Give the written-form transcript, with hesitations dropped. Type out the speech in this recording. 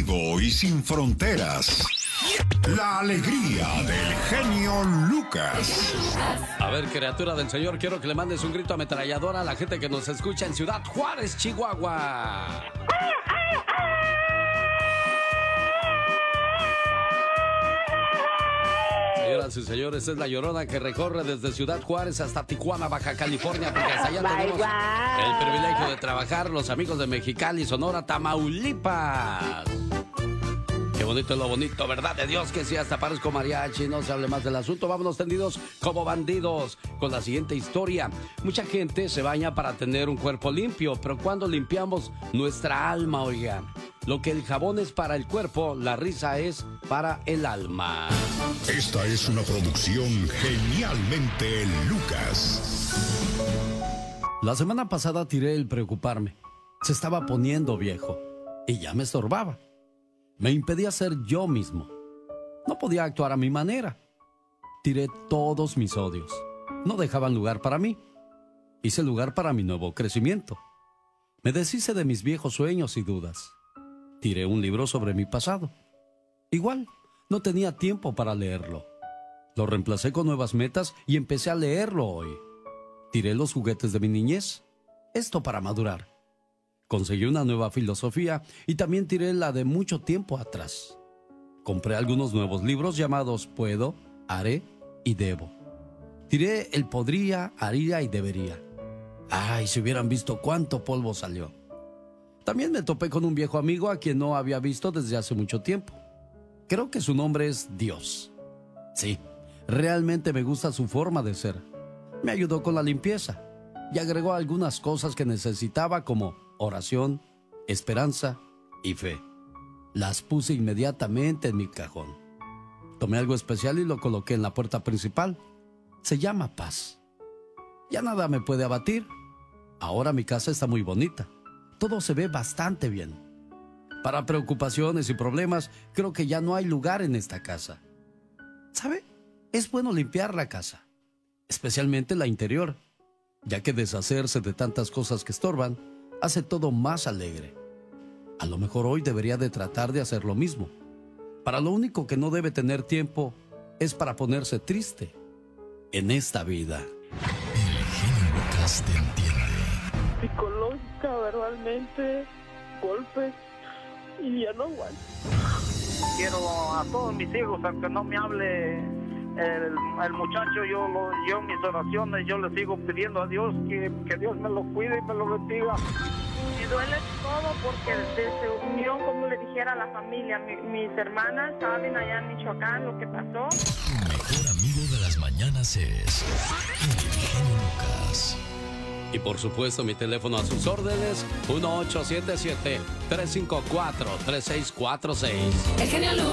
mundo y sin fronteras. La alegría del genio Lucas. A ver, criatura del Señor, quiero que le mandes un grito ametrallador a la gente que nos escucha en Ciudad Juárez, Chihuahua. Señoras y señores, es la Llorona que recorre desde Ciudad Juárez hasta Tijuana, Baja California, porque hasta allá tenemos el privilegio de trabajar los amigos de Mexicali, Sonora, Tamaulipas. Qué bonito es lo bonito, ¿verdad? De Dios que sí, hasta parezco mariachi. No se hable más del asunto. Vámonos tendidos como bandidos con la siguiente historia. Mucha gente se baña para tener un cuerpo limpio, pero cuando limpiamos nuestra alma, oigan, lo que el jabón es para el cuerpo, la risa es para el alma. Esta es una producción genialmente Lucas. La semana pasada tiré el preocuparme. Se estaba poniendo viejo y ya me estorbaba. Me impedía ser yo mismo. No podía actuar a mi manera. Tiré todos mis odios. No dejaban lugar para mí. Hice lugar para mi nuevo crecimiento. Me deshice de mis viejos sueños y dudas. Tiré un libro sobre mi pasado. Igual, no tenía tiempo para leerlo. Lo reemplacé con nuevas metas y empecé a leerlo hoy. Tiré los juguetes de mi niñez. Esto para madurar. Conseguí una nueva filosofía y también tiré la de mucho tiempo atrás. Compré algunos nuevos libros llamados Puedo, Haré y Debo. Tiré el podría, haría y debería. Ay, si hubieran visto cuánto polvo salió. También me topé con un viejo amigo a quien no había visto desde hace mucho tiempo. Creo que su nombre es Dios. Sí, realmente me gusta su forma de ser. Me ayudó con la limpieza y agregó algunas cosas que necesitaba como oración, esperanza y fe. Las puse inmediatamente en mi cajón. Tomé algo especial y lo coloqué en la puerta principal. Se llama paz. Ya nada me puede abatir. Ahora mi casa está muy bonita. Todo se ve bastante bien. Para preocupaciones y problemas, creo que ya no hay lugar en esta casa. ¿Sabe? Es bueno limpiar la casa, especialmente la interior, ya que deshacerse de tantas cosas que estorban hace todo más alegre. A lo mejor hoy debería de tratar de hacer lo mismo. Para lo único que no debe tener tiempo es para ponerse triste en esta vida. El genio Lucas te entiende. Psicológica, verbalmente, golpes, y ya no aguanto. Quiero a todos mis hijos, aunque no me hable el muchacho, yo mis oraciones, yo le sigo pidiendo a Dios que Dios me lo cuide y me lo bendiga. Me duele todo porque se unió, como le dijera a la familia, mis hermanas saben allá en Michoacán lo que pasó. Tu mejor amigo de las mañanas es el genio Lucas. Y por supuesto, mi teléfono a sus órdenes, 1877-354-3646. El genio Lucas.